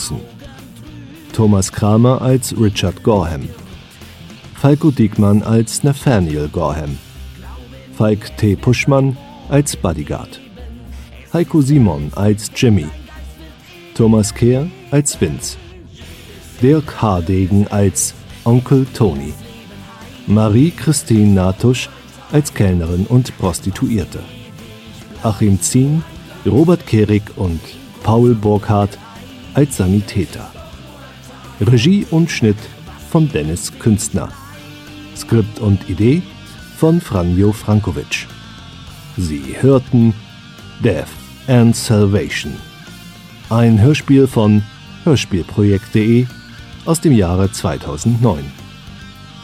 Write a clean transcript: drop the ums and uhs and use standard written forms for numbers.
Johnson, Thomas Kramer als Richard Gorham, Falko Diekmann als Nathaniel Gorham, Falk T. Puschmann als Bodyguard, Heiko Simon als Jimmy, Thomas Kehr als Vince, Dirk Hardegen als Onkel Tony, Marie-Christine Natusch als Kellnerin und Prostituierte, Achim Zien, Robert Kehrig und Paul Burkhardt als Sanitäter. Regie und Schnitt von Dennis Künstner. Skript und Idee von Franjo Frankovic. Sie hörten Death and Salvation. Ein Hörspiel von hörspielprojekt.de aus dem Jahre 2009.